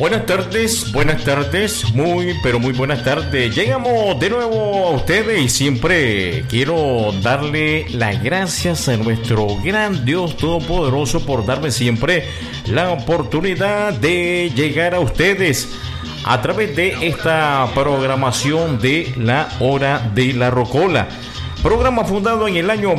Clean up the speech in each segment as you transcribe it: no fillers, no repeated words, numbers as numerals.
Buenas tardes, muy pero muy buenas tardes. Llegamos de nuevo a ustedes y siempre quiero darle las gracias a nuestro gran Dios Todopoderoso por darme siempre la oportunidad de llegar a ustedes a través de esta programación de la Hora de la Rocola. Programa fundado en el año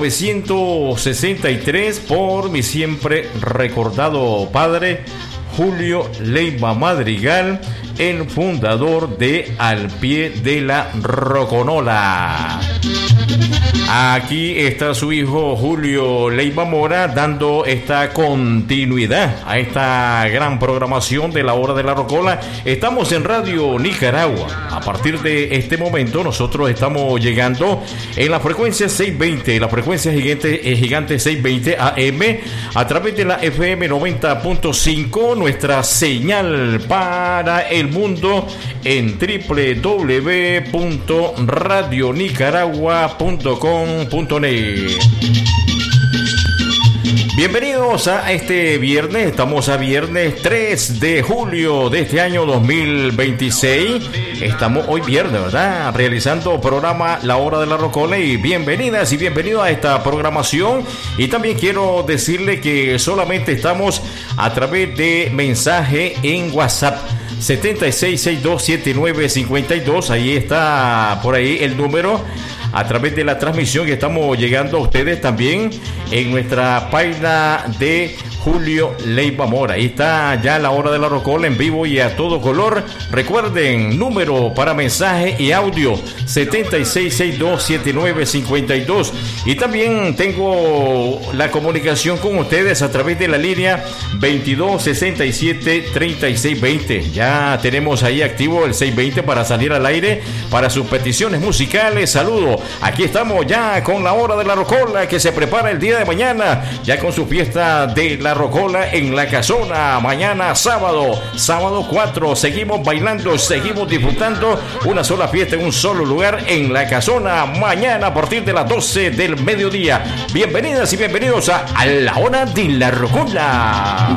1963 por mi siempre recordado padre Julio Leiva Madrigal, el fundador de Al Pie de la Roconola. Aquí está su hijo Julio Leiva Mora dando esta continuidad a esta gran programación de la Hora de la Rocola. Estamos en Radio Nicaragua. A partir de este momento nosotros estamos llegando en la frecuencia 620, la frecuencia gigante 620 AM, a través de la FM 90.5, nuestra señal para el mundo en www.radionicaragua.com.net. Bienvenidos a este viernes, estamos a viernes 3 de julio de este año 2026. Estamos hoy viernes, ¿verdad? Realizando programa La Hora de la Rocola y bienvenidas y bienvenidos a esta programación. Y también quiero decirle que solamente estamos a través de mensaje en WhatsApp. 76627952, ahí está por ahí el número, a través de la transmisión que estamos llegando a ustedes también en nuestra página de Julio Leiva Mora. Ahí está ya la Hora de la Rocola en vivo y a todo color. Recuerden, número para mensaje y audio 76627952. Y también tengo la comunicación con ustedes a través de la línea 2267-3620. Ya tenemos ahí activo el 620 para salir al aire para sus peticiones musicales. Saludos. Aquí estamos ya con la Hora de la Rocola que se prepara el día de mañana, ya con su fiesta de la Rocola en la Casona. Mañana sábado 4, seguimos bailando, seguimos disfrutando una sola fiesta en un solo lugar en la Casona. Mañana a partir de las 12 del mediodía. Bienvenidas y bienvenidos a la Hora de la Rocola.